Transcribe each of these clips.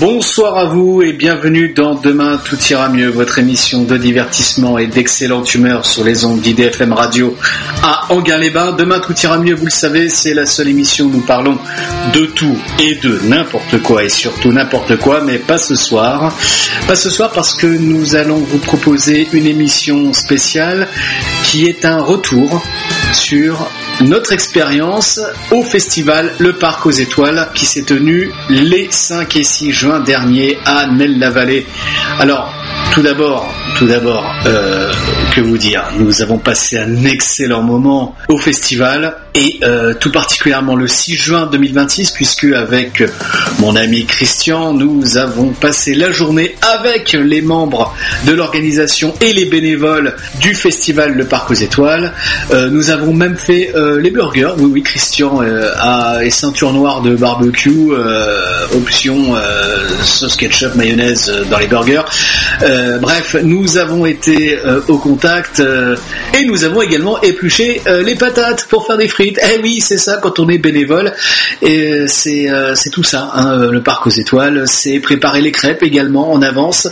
Bonsoir à vous et bienvenue dans Demain Tout ira mieux, votre émission de divertissement et d'excellente humeur sur les ondes d'IDFM Radio à Enghien-les-Bains. Demain Tout ira mieux, vous le savez, c'est la seule émission où nous parlons de tout et de n'importe quoi et surtout n'importe quoi, mais pas ce soir. Pas ce soir parce que nous allons vous proposer une émission spéciale qui est un retour sur notre expérience au festival Le Parc aux Étoiles qui s'est tenu les 5 et 6 juin dernier à Nesle-la-Vallée. Alors, tout d'abord, que vous dire, nous avons passé un excellent moment au festival et tout particulièrement le 6 juin 2026 puisque avec mon ami Christian, nous avons passé la journée avec les membres de l'organisation et les bénévoles du festival Le Parc aux Étoiles. Nous avons même fait les burgers. Oui, Christian est ceinture noire de barbecue, option sauce ketchup, mayonnaise dans les burgers. Bref, nous avons été au contact et nous avons également épluché les patates pour faire des frites. Eh oui, c'est ça quand on est bénévole. Et c'est tout ça, hein, le Parc aux Étoiles. C'est préparer les crêpes également en avance.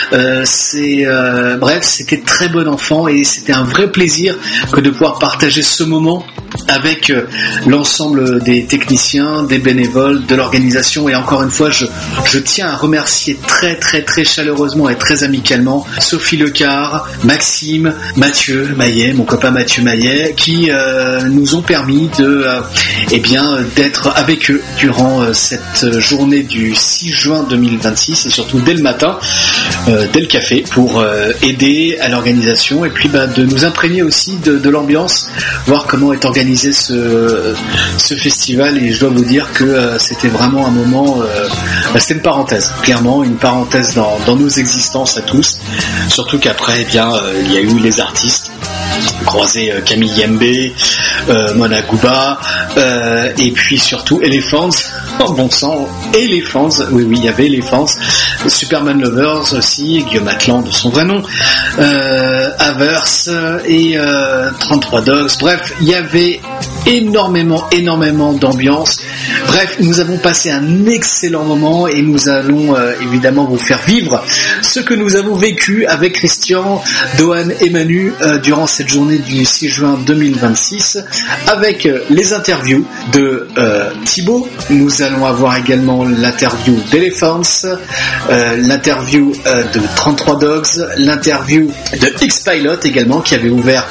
Bref, c'était très bon enfant et c'était un vrai plaisir que de pouvoir partager ce moment avec l'ensemble des techniciens, des bénévoles, de l'organisation. Et encore une fois, je tiens à remercier très très très chaleureusement et très amicalement Sophie Lecard, Maxime, Mathieu Maillet, mon copain Mathieu Maillet, qui nous ont permis d'être avec eux durant cette journée du 6 juin 2026 et surtout dès le matin, dès le café, pour aider à l'organisation et puis de nous imprégner aussi de l'ambiance, voir comment est organisé ce festival. Et je dois vous dire que c'était vraiment un moment, c'était une parenthèse, clairement une parenthèse dans nos existences à tous, surtout qu'après il y a eu les artistes croisé Camille Yembe, Mona Gouba, et puis surtout Elephants, en bon sang, Elephants, oui, il y avait Elephants, Superman Lovers aussi, Guillaume Atlan de son vrai nom, Avers et 33 Dogs, bref, il y avait énormément d'ambiance. Bref, nous avons passé un excellent moment et nous allons évidemment vous faire vivre ce que nous avons vécu avec Christian, Dohan et Manu durant cette journée du 6 juin 2026 avec les interviews de Thibaut. Nous allons avoir également l'interview d'Elephants, l'interview de 33 Dogs, l'interview de X-Pilot également qui avait ouvert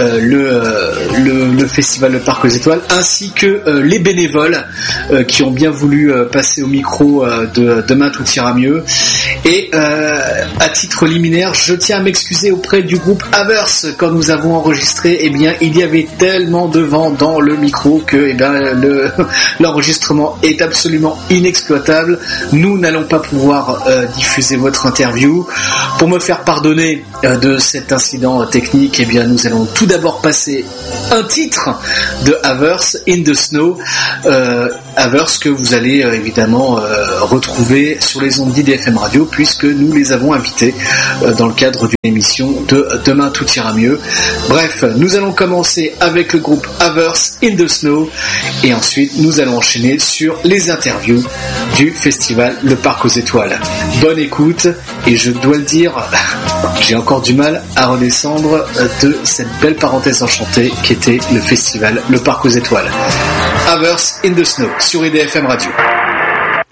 le festival Le Parc aux Étoiles, ainsi que les bénévoles qui ont bien voulu passer au micro de Demain Tout ira mieux. Et à titre liminaire, je tiens à m'excuser auprès du groupe Avers. Quand nous avons enregistré, il y avait tellement de vent dans le micro que l'enregistrement est absolument inexploitable. Nous n'allons pas pouvoir diffuser votre interview. Pour me faire pardonner de cet incident technique, nous allons tout d'abord passer un titre de Avers, In the Snow. Avers que vous allez évidemment retrouver sur les ondes d'IDFM Radio puisque nous les avons invités dans le cadre d'une émission de Demain Tout ira mieux. Bref, nous allons commencer avec le groupe Avers, In the Snow, et ensuite nous allons enchaîner sur les interviews du festival Le Parc aux Étoiles. Bonne écoute, et je dois le dire, j'ai encore du mal à redescendre de cette belle parenthèse enchantée qu'était le festival Le Parc aux Étoiles. Avers, In the Snow sur IDFM Radio.